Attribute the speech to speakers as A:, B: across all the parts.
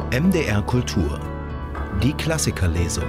A: MDR Kultur. Die Klassikerlesung.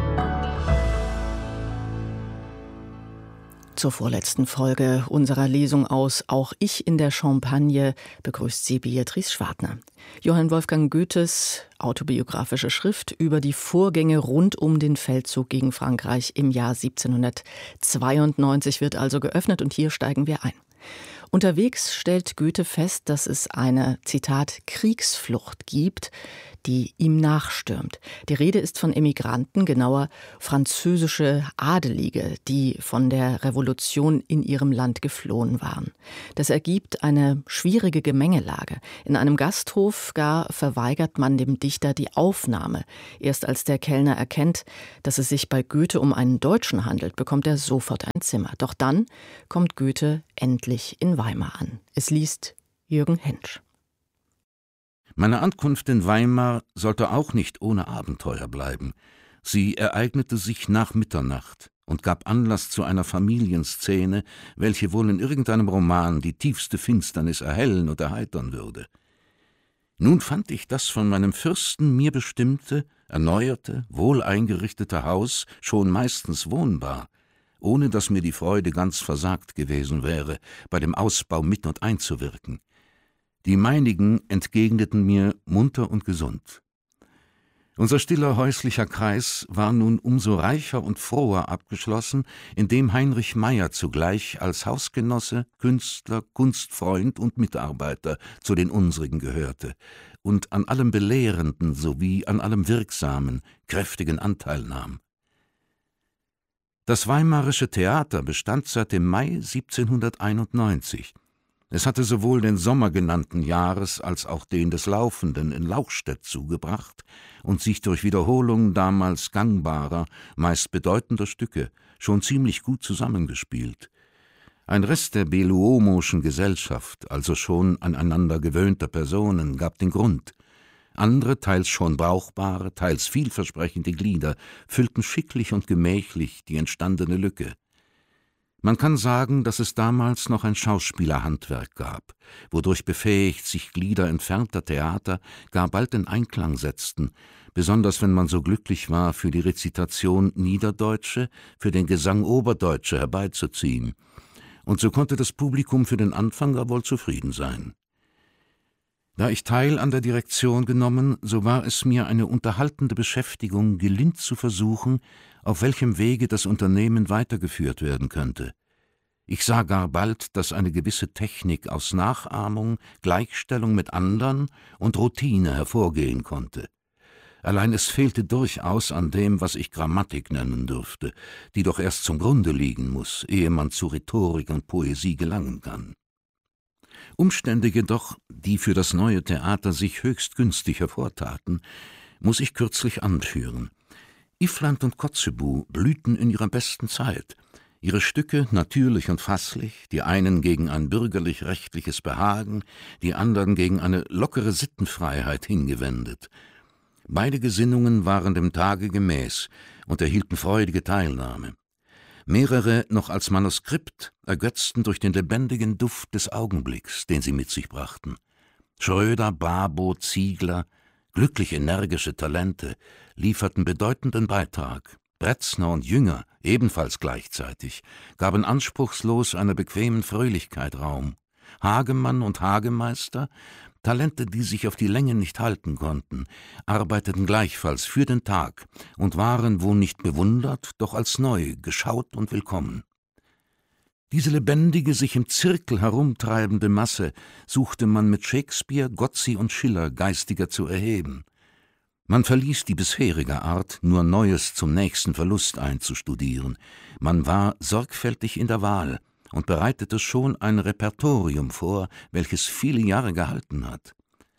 B: Zur vorletzten Folge unserer Lesung aus Auch ich in der Champagne begrüßt sie Beatrice Schwartner. Johann Wolfgang Goethes autobiografische Schrift über die Vorgänge rund um den Feldzug gegen Frankreich im Jahr 1792 wird also geöffnet und hier steigen wir ein. Unterwegs stellt Goethe fest, dass es eine, Zitat, Kriegsflucht gibt, die ihm nachstürmt. Die Rede ist von Emigranten, genauer französische Adelige, die von der Revolution in ihrem Land geflohen waren. Das ergibt eine schwierige Gemengelage. In einem Gasthof gar verweigert man dem Dichter die Aufnahme. Erst als der Kellner erkennt, dass es sich bei Goethe um einen Deutschen handelt, bekommt er sofort ein Zimmer. Doch dann kommt Goethe endlich in Weimar an. Es liest Jürgen Hentsch.
C: Meine Ankunft in Weimar sollte auch nicht ohne Abenteuer bleiben. Sie ereignete sich nach Mitternacht und gab Anlass zu einer Familienszene, welche wohl in irgendeinem Roman die tiefste Finsternis erhellen und erheitern würde. Nun fand ich das von meinem Fürsten mir bestimmte, erneuerte, wohl eingerichtete Haus schon meistens wohnbar, ohne dass mir die Freude ganz versagt gewesen wäre, bei dem Ausbau mit und einzuwirken. Die meinigen entgegneten mir munter und gesund. Unser stiller häuslicher Kreis war nun umso reicher und froher abgeschlossen, indem Heinrich Meyer zugleich als Hausgenosse, Künstler, Kunstfreund und Mitarbeiter zu den unsrigen gehörte und an allem Belehrenden sowie an allem Wirksamen kräftigen Anteil nahm. Das Weimarische Theater bestand seit dem Mai 1791. Es hatte sowohl den Sommer genannten Jahres als auch den des laufenden in Lauchstädt zugebracht und sich durch Wiederholung damals gangbarer, meist bedeutender Stücke schon ziemlich gut zusammengespielt. Ein Rest der beluomoschen Gesellschaft, also schon aneinander gewöhnter Personen, gab den Grund. Andere, teils schon brauchbare, teils vielversprechende Glieder füllten schicklich und gemächlich die entstandene Lücke. Man kann sagen, dass es damals noch ein Schauspielerhandwerk gab, wodurch befähigt sich Glieder entfernter Theater gar bald in Einklang setzten, besonders wenn man so glücklich war, für die Rezitation Niederdeutsche, für den Gesang Oberdeutsche herbeizuziehen. Und so konnte das Publikum für den Anfang gar wohl zufrieden sein. Da ich teil an der Direktion genommen, so war es mir eine unterhaltende Beschäftigung, gelind zu versuchen, auf welchem Wege das Unternehmen weitergeführt werden könnte. Ich sah gar bald, dass eine gewisse Technik aus Nachahmung, Gleichstellung mit andern und Routine hervorgehen konnte. Allein es fehlte durchaus an dem, was ich Grammatik nennen dürfte, die doch erst zum Grunde liegen muß, ehe man zu Rhetorik und Poesie gelangen kann. Umstände jedoch, die für das neue Theater sich höchst günstig hervortaten, muss ich kürzlich anführen. Iffland und Kotzebue blühten in ihrer besten Zeit. Ihre Stücke natürlich und fasslich, die einen gegen ein bürgerlich-rechtliches Behagen, die anderen gegen eine lockere Sittenfreiheit hingewendet. Beide Gesinnungen waren dem Tage gemäß und erhielten freudige Teilnahme. Mehrere noch als Manuskript ergötzten durch den lebendigen Duft des Augenblicks, den sie mit sich brachten. Schröder, Babo, Ziegler, glücklich energische Talente, lieferten bedeutenden Beitrag. Bretzner und Jünger, ebenfalls gleichzeitig, gaben anspruchslos einer bequemen Fröhlichkeit Raum. Hagemann und Hagemeister, Talente, die sich auf die Länge nicht halten konnten, arbeiteten gleichfalls für den Tag und waren, wo nicht bewundert, doch als neu, geschaut und willkommen. Diese lebendige, sich im Zirkel herumtreibende Masse suchte man mit Shakespeare, Gozzi und Schiller geistiger zu erheben. Man verließ die bisherige Art, nur Neues zum nächsten Verlust einzustudieren. Man war sorgfältig in der Wahl und bereitete schon ein Repertorium vor, welches viele Jahre gehalten hat.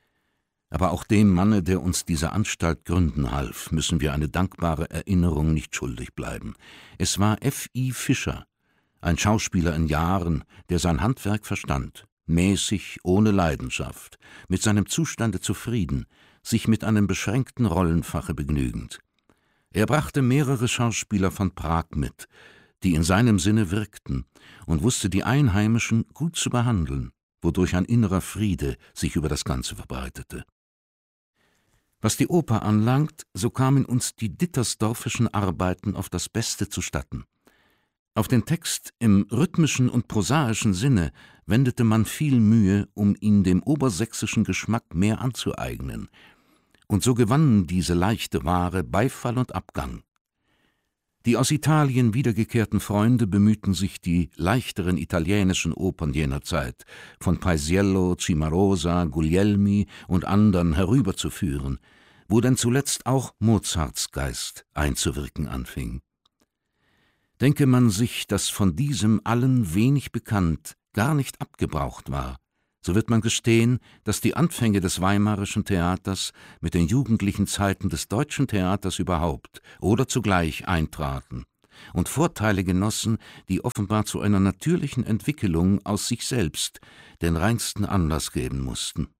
C: Aber auch dem Manne, der uns diese Anstalt gründen half, müssen wir eine dankbare Erinnerung nicht schuldig bleiben. Es war F.I. Fischer, ein Schauspieler in Jahren, der sein Handwerk verstand, mäßig, ohne Leidenschaft, mit seinem Zustande zufrieden, sich mit einem beschränkten Rollenfache begnügend. Er brachte mehrere Schauspieler von Prag mit, die in seinem Sinne wirkten, und wusste die Einheimischen gut zu behandeln, wodurch ein innerer Friede sich über das Ganze verbreitete. Was die Oper anlangt, so kamen uns die dittersdorfischen Arbeiten auf das Beste zustatten. Auf den Text im rhythmischen und prosaischen Sinne wendete man viel Mühe, um ihn dem obersächsischen Geschmack mehr anzueignen. Und so gewannen diese leichte Ware Beifall und Abgang. Die aus Italien wiedergekehrten Freunde bemühten sich, die leichteren italienischen Opern jener Zeit, von Paisiello, Cimarosa, Guglielmi und anderen herüberzuführen, wo denn zuletzt auch Mozarts Geist einzuwirken anfing. Denke man sich, dass von diesem allen wenig bekannt, gar nicht abgebraucht war, so wird man gestehen, dass die Anfänge des Weimarischen Theaters mit den jugendlichen Zeiten des deutschen Theaters überhaupt oder zugleich eintraten und Vorteile genossen, die offenbar zu einer natürlichen Entwickelung aus sich selbst den reinsten Anlass geben mussten.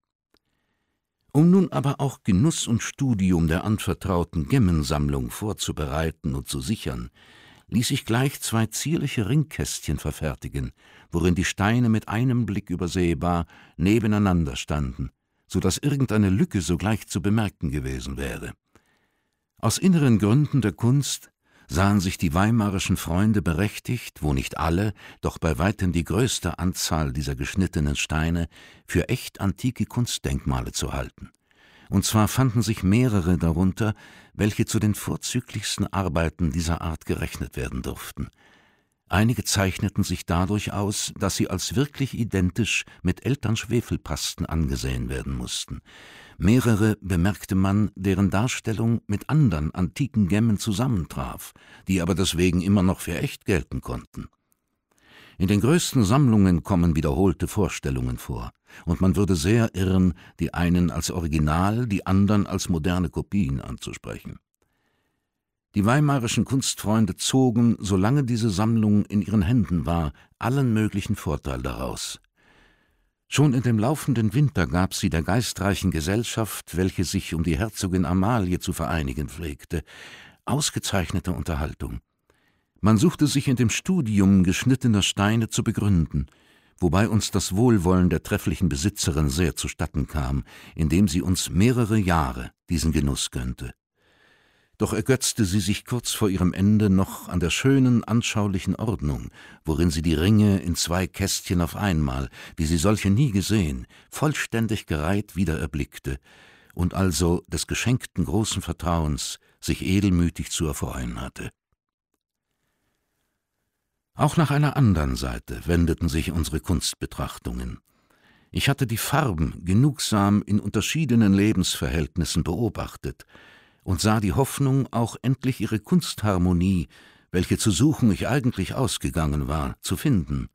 C: Um nun aber auch Genuss und Studium der anvertrauten Gemmensammlung vorzubereiten und zu sichern, ließ ich gleich 2 zierliche Ringkästchen verfertigen, worin die Steine mit einem Blick übersehbar nebeneinander standen, so daß irgendeine Lücke sogleich zu bemerken gewesen wäre. Aus inneren Gründen der Kunst sahen sich die weimarischen Freunde berechtigt, wo nicht alle, doch bei weitem die größte Anzahl dieser geschnittenen Steine für echt antike Kunstdenkmale zu halten. Und zwar fanden sich mehrere darunter, welche zu den vorzüglichsten Arbeiten dieser Art gerechnet werden durften. Einige zeichneten sich dadurch aus, dass sie als wirklich identisch mit Eltern-Schwefelpasten angesehen werden mussten. Mehrere bemerkte man, deren Darstellung mit anderen antiken Gemmen zusammentraf, die aber deswegen immer noch für echt gelten konnten. In den größten Sammlungen kommen wiederholte Vorstellungen vor, und man würde sehr irren, die einen als Original, die anderen als moderne Kopien anzusprechen. Die weimarischen Kunstfreunde zogen, solange diese Sammlung in ihren Händen war, allen möglichen Vorteil daraus. Schon in dem laufenden Winter gab sie der geistreichen Gesellschaft, welche sich um die Herzogin Amalie zu vereinigen pflegte, ausgezeichnete Unterhaltung. Man suchte sich in dem Studium geschnittener Steine zu begründen, wobei uns das Wohlwollen der trefflichen Besitzerin sehr zustatten kam, indem sie uns mehrere Jahre diesen Genuss gönnte. Doch ergötzte sie sich kurz vor ihrem Ende noch an der schönen, anschaulichen Ordnung, worin sie die Ringe in 2 Kästchen auf einmal, wie sie solche nie gesehen, vollständig gereiht wieder erblickte und also des geschenkten großen Vertrauens sich edelmütig zu erfreuen hatte. Auch nach einer anderen Seite wendeten sich unsere Kunstbetrachtungen. Ich hatte die Farben genugsam in unterschiedenen Lebensverhältnissen beobachtet und sah die Hoffnung, auch endlich ihre Kunstharmonie, welche zu suchen ich eigentlich ausgegangen war, zu finden.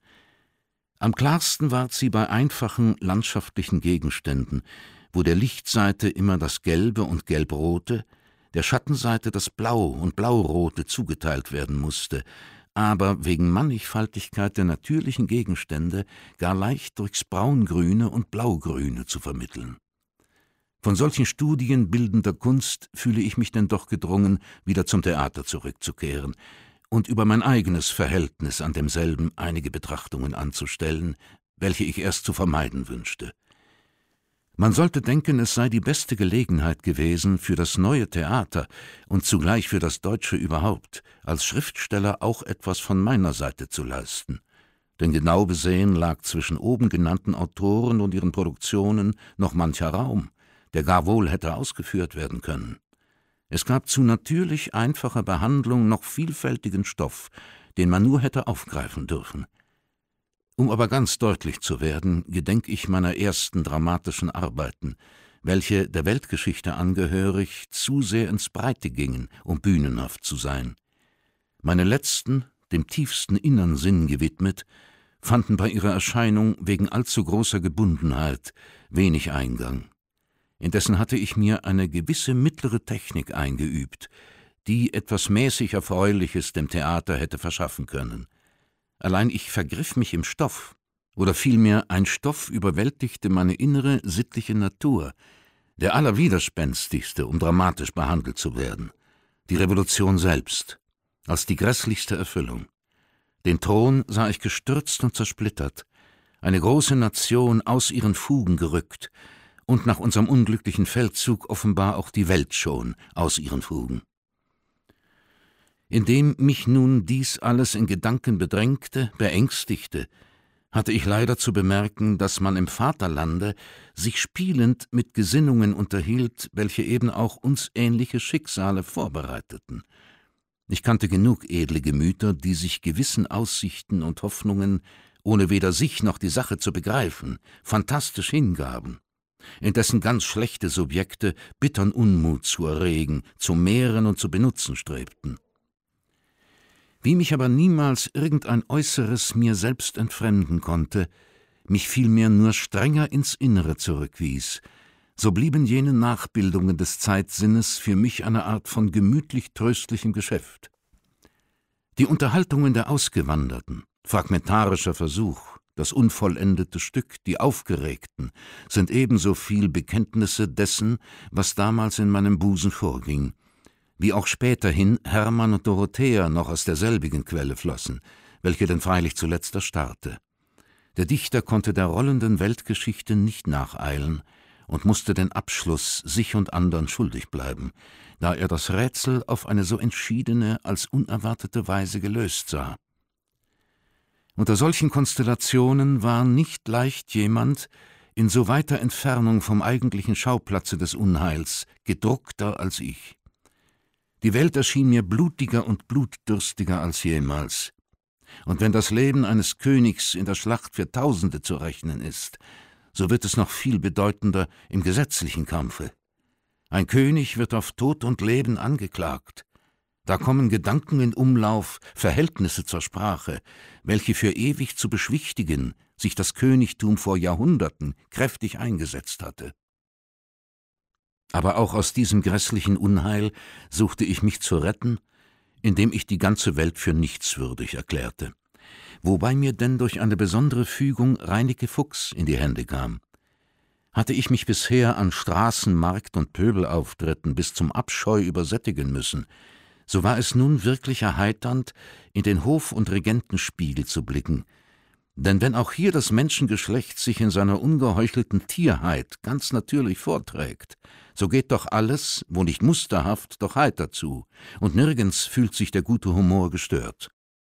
C: Am klarsten ward sie bei einfachen landschaftlichen Gegenständen, wo der Lichtseite immer das Gelbe und Gelbrote, der Schattenseite das Blau und Blaurote zugeteilt werden musste, aber wegen Mannigfaltigkeit der natürlichen Gegenstände gar leicht durchs Braungrüne und Blaugrüne zu vermitteln. Von solchen Studien bildender Kunst fühle ich mich denn doch gedrungen, wieder zum Theater zurückzukehren und über mein eigenes Verhältnis an demselben einige Betrachtungen anzustellen, welche ich erst zu vermeiden wünschte. Man sollte denken, es sei die beste Gelegenheit gewesen, für das neue Theater und zugleich für das Deutsche überhaupt, als Schriftsteller auch etwas von meiner Seite zu leisten. Denn genau besehen lag zwischen oben genannten Autoren und ihren Produktionen noch mancher Raum, der gar wohl hätte ausgeführt werden können. Es gab zu natürlich einfacher Behandlung noch vielfältigen Stoff, den man nur hätte aufgreifen dürfen. Um aber ganz deutlich zu werden, gedenk ich meiner ersten dramatischen Arbeiten, welche der Weltgeschichte angehörig zu sehr ins Breite gingen, um bühnenhaft zu sein. Meine letzten, dem tiefsten innern Sinn gewidmet, fanden bei ihrer Erscheinung wegen allzu großer Gebundenheit wenig Eingang. Indessen hatte ich mir eine gewisse mittlere Technik eingeübt, die etwas mäßig Erfreuliches dem Theater hätte verschaffen können. Allein ich vergriff mich im Stoff, oder vielmehr ein Stoff überwältigte meine innere, sittliche Natur, der allerwiderspenstigste, um dramatisch behandelt zu werden, die Revolution selbst, als die grässlichste Erfüllung. Den Thron sah ich gestürzt und zersplittert, eine große Nation aus ihren Fugen gerückt, und nach unserem unglücklichen Feldzug offenbar auch die Welt schon aus ihren Fugen. Indem mich nun dies alles in Gedanken bedrängte, beängstigte, hatte ich leider zu bemerken, dass man im Vaterlande sich spielend mit Gesinnungen unterhielt, welche eben auch uns ähnliche Schicksale vorbereiteten. Ich kannte genug edle Gemüter, die sich gewissen Aussichten und Hoffnungen, ohne weder sich noch die Sache zu begreifen, fantastisch hingaben, indessen ganz schlechte Subjekte bittern Unmut zu erregen, zu mehren und zu benutzen strebten. Wie mich aber niemals irgendein Äußeres mir selbst entfremden konnte, mich vielmehr nur strenger ins Innere zurückwies, so blieben jene Nachbildungen des Zeitsinnes für mich eine Art von gemütlich tröstlichem Geschäft. Die Unterhaltungen der Ausgewanderten, fragmentarischer Versuch, das unvollendete Stück, die Aufgeregten, sind ebenso viel Bekenntnisse dessen, was damals in meinem Busen vorging, wie auch späterhin Hermann und Dorothea noch aus derselbigen Quelle flossen, welche denn freilich zuletzt erstarrte. Der Dichter konnte der rollenden Weltgeschichte nicht nacheilen und musste den Abschluss sich und andern schuldig bleiben, da er das Rätsel auf eine so entschiedene als unerwartete Weise gelöst sah. Unter solchen Konstellationen war nicht leicht jemand, in so weiter Entfernung vom eigentlichen Schauplatze des Unheils, gedruckter als ich. Die Welt erschien mir blutiger und blutdürstiger als jemals. Und wenn das Leben eines Königs in der Schlacht für Tausende zu rechnen ist, so wird es noch viel bedeutender im gesetzlichen Kampfe. Ein König wird auf Tod und Leben angeklagt. Da kommen Gedanken in Umlauf, Verhältnisse zur Sprache, welche für ewig zu beschwichtigen sich das Königtum vor Jahrhunderten kräftig eingesetzt hatte. Aber auch aus diesem grässlichen Unheil suchte ich mich zu retten, indem ich die ganze Welt für nichtswürdig erklärte, wobei mir denn durch eine besondere Fügung Reineke Fuchs in die Hände kam. Hatte ich mich bisher an Straßen-, Markt- und Pöbelauftritten bis zum Abscheu übersättigen müssen, so war es nun wirklich erheiternd, in den Hof- und Regentenspiegel zu blicken. Denn wenn auch hier das Menschengeschlecht sich in seiner ungeheuchelten Tierheit ganz natürlich vorträgt, so geht doch alles, wo nicht musterhaft, doch heiter zu, und nirgends fühlt sich der gute Humor gestört.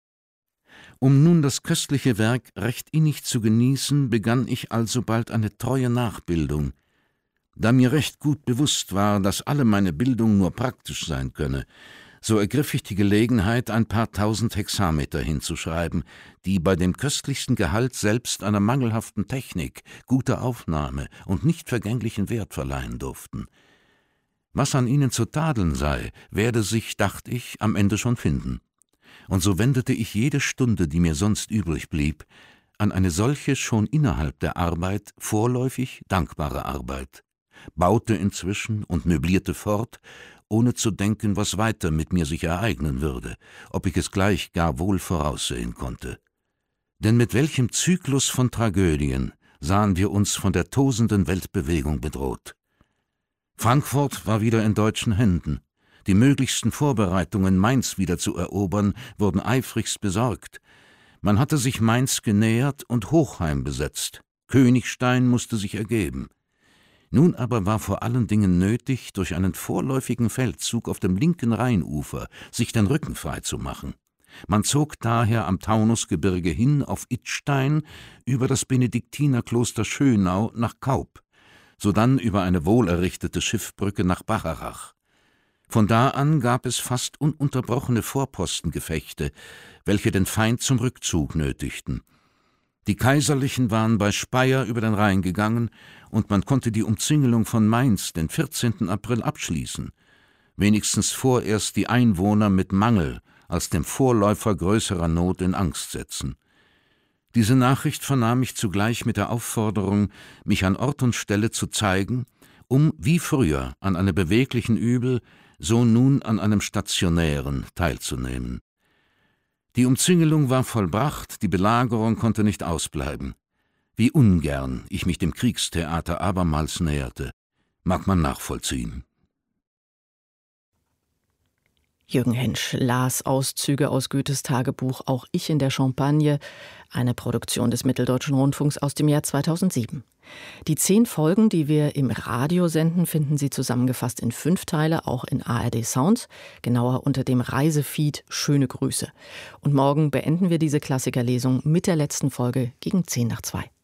C: Um nun das köstliche Werk recht innig zu genießen, begann ich alsobald eine treue Nachbildung. Da mir recht gut bewusst war, dass alle meine Bildung nur praktisch sein könne, so ergriff ich die Gelegenheit, ein paar tausend Hexameter hinzuschreiben, die bei dem köstlichsten Gehalt selbst einer mangelhaften Technik, guter Aufnahme und nicht vergänglichen Wert verleihen durften. Was an ihnen zu tadeln sei, werde sich, dacht ich, am Ende schon finden. Und so wendete ich jede Stunde, die mir sonst übrig blieb, an eine solche schon innerhalb der Arbeit vorläufig dankbare Arbeit, baute inzwischen und möblierte fort, ohne zu denken, was weiter mit mir sich ereignen würde, ob ich es gleich gar wohl voraussehen konnte. Denn mit welchem Zyklus von Tragödien sahen wir uns von der tosenden Weltbewegung bedroht. Frankfurt war wieder in deutschen Händen. Die möglichsten Vorbereitungen, Mainz wieder zu erobern, wurden eifrigst besorgt. Man hatte sich Mainz genähert und Hochheim besetzt. Königstein musste sich ergeben. Nun aber war vor allen Dingen nötig, durch einen vorläufigen Feldzug auf dem linken Rheinufer sich den Rücken frei zu machen. Man zog daher am Taunusgebirge hin auf Idstein über das Benediktinerkloster Schönau nach Kaup, sodann über eine wohlerrichtete Schiffbrücke nach Bacharach. Von da an gab es fast ununterbrochene Vorpostengefechte, welche den Feind zum Rückzug nötigten. Die Kaiserlichen waren bei Speyer über den Rhein gegangen, und man konnte die Umzingelung von Mainz den 14. April abschließen, wenigstens vorerst die Einwohner mit Mangel als dem Vorläufer größerer Not in Angst setzen. Diese Nachricht vernahm ich zugleich mit der Aufforderung, mich an Ort und Stelle zu zeigen, um wie früher an einem beweglichen Übel, so nun an einem stationären teilzunehmen. Die Umzingelung war vollbracht, die Belagerung konnte nicht ausbleiben. Wie ungern ich mich dem Kriegstheater abermals näherte, mag man nachvollziehen.
B: Jürgen Hensch las Auszüge aus Goethes Tagebuch Auch ich in der Champagne, eine Produktion des Mitteldeutschen Rundfunks aus dem Jahr 2007. Die 10 Folgen, die wir im Radio senden, finden Sie zusammengefasst in 5 Teile, auch in ARD Sounds, genauer unter dem Reisefeed Schöne Grüße. Und morgen beenden wir diese Klassikerlesung mit der letzten Folge gegen 1:50.